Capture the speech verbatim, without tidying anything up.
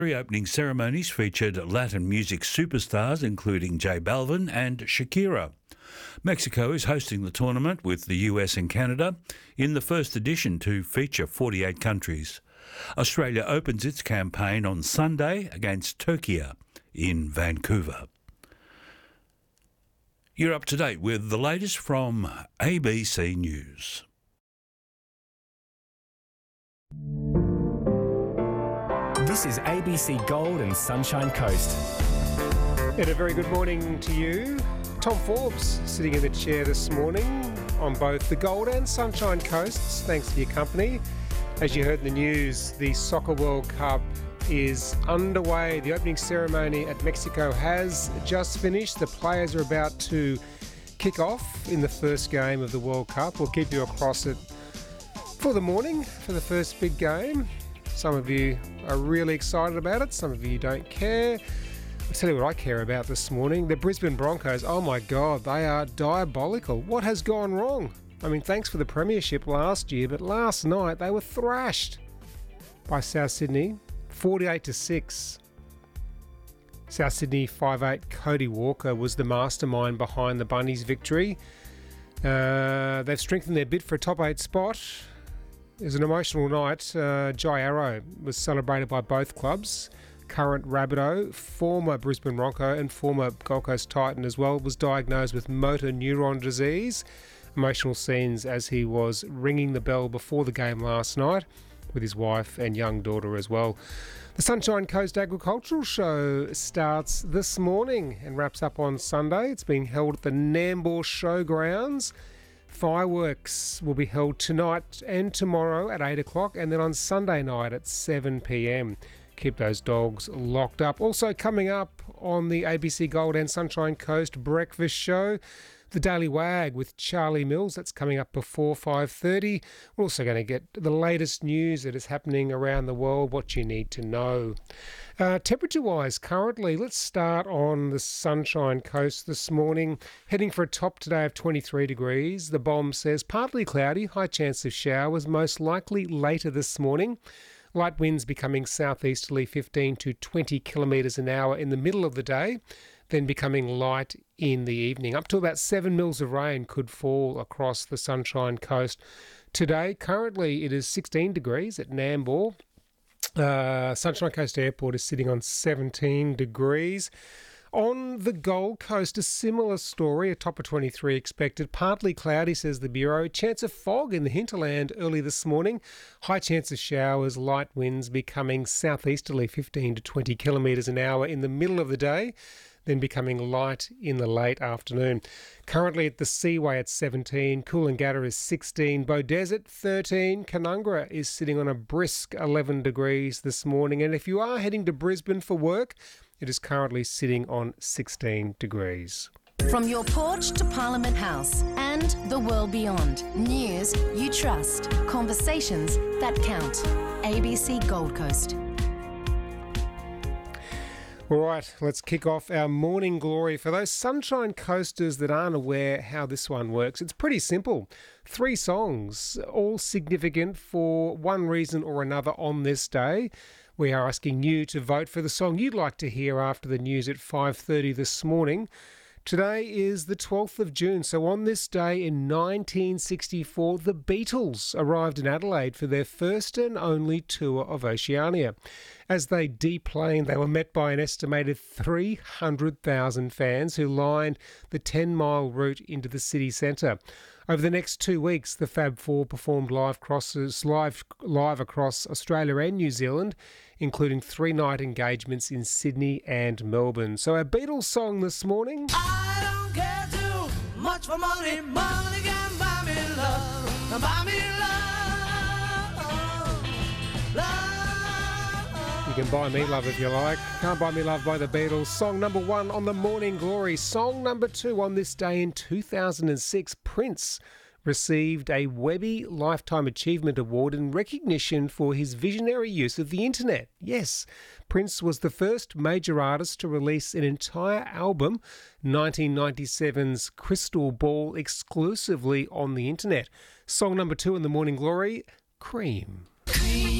Three opening ceremonies featured Latin music superstars including J Balvin and Shakira. Mexico is hosting the tournament with the U S and Canada in the first edition to feature forty-eight countries. Australia opens its campaign on Sunday against Turkey in Vancouver. You're up to date with the latest from A B C News. This is A B C Gold and Sunshine Coast. And a very good morning to you. Tom Forbes sitting in the chair this morning on both the Gold and Sunshine Coasts. Thanks for your company. As you heard in the news, the Soccer World Cup is underway. The opening ceremony at Mexico has just finished. The players are about to kick off in the first game of the World Cup. We'll keep you across it for the morning for the first big game. Some of you are really excited about it. Some of you don't care. I'll tell you what I care about this morning. The Brisbane Broncos, oh my God, they are diabolical. What has gone wrong? I mean, thanks for the premiership last year, but last night they were thrashed by South Sydney, forty-eight to six. South Sydney five eight Cody Walker was the mastermind behind the Bunnies' victory. Uh, they've strengthened their bid for a top eight spot. It was an emotional night. Uh, Jai Arrow was celebrated by both clubs. Current Rabbitoh, former Brisbane Bronco and former Gold Coast Titan as well, was diagnosed with motor neuron disease. Emotional scenes as he was ringing the bell before the game last night with his wife and young daughter as well. The Sunshine Coast Agricultural Show starts this morning and wraps up on Sunday. It's being held at the Nambour Showgrounds. Fireworks will be held tonight and tomorrow at eight o'clock and then on Sunday night at seven p.m. Keep those dogs locked up. Also coming up on the A B C Gold and Sunshine Coast Breakfast Show, the Daily Wag with Charlie Mills. That's coming up before five thirty. We're also going to get the latest news that is happening around the world, what you need to know. Uh, temperature-wise, currently, let's start on the Sunshine Coast this morning. Heading for a top today of twenty-three degrees. The bomb says partly cloudy, high chance of showers, most likely later this morning. Light winds becoming southeasterly fifteen to twenty kilometres an hour in the middle of the day, then becoming light in the evening. Up to about seven mils of rain could fall across the Sunshine Coast today. Currently it is sixteen degrees at Nambour. Uh, Sunshine Coast Airport is sitting on seventeen degrees. On the Gold Coast, a similar story, a top of twenty-three expected. Partly cloudy, says the Bureau. Chance of fog in the hinterland early this morning. High chance of showers, light winds becoming southeasterly fifteen to twenty kilometres an hour in the middle of the day, then becoming light in the late afternoon. Currently at the Seaway at seventeen, Coolangatta is sixteen, Beaudesert thirteen, Canungra is sitting on a brisk eleven degrees this morning. And if you are heading to Brisbane for work, it is currently sitting on sixteen degrees. From your porch to Parliament House and the world beyond. News you trust. Conversations that count. A B C Gold Coast. All right, let's kick off our morning glory. For those Sunshine Coasters that aren't aware how this one works, it's pretty simple. Three songs, all significant for one reason or another on this day. We are asking you to vote for the song you'd like to hear after the news at five thirty this morning. Today is the twelfth of June, so on this day in nineteen sixty-four, the Beatles arrived in Adelaide for their first and only tour of Oceania. As they deplaned, they were met by an estimated three hundred thousand fans who lined the ten-mile route into the city centre. Over the next two weeks, the Fab Four performed live crosses, live, live across Australia and New Zealand, including three-night engagements in Sydney and Melbourne. So our Beatles song this morning. I don't care too much for money. Money can buy me love. Buy me love. Love. You can buy me love if you like. Can't Buy Me Love by the Beatles. Song number one on the Morning Glory. Song number two on this day in two thousand six, Prince received a Webby Lifetime Achievement Award in recognition for his visionary use of the internet. Yes, Prince was the first major artist to release an entire album, nineteen ninety-seven's Crystal Ball, exclusively on the internet. Song number two in the Morning Glory, Cream. Cream.